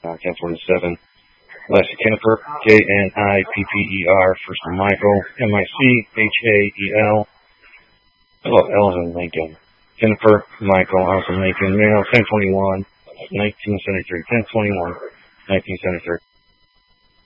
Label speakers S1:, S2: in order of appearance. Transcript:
S1: 1047. Last Kniper, Knipper, first name Michael, Michael. Oh, L is in Lincoln. Kniper, Michael, I was in Lincoln, male, 1021, 1973, 1021, 1973.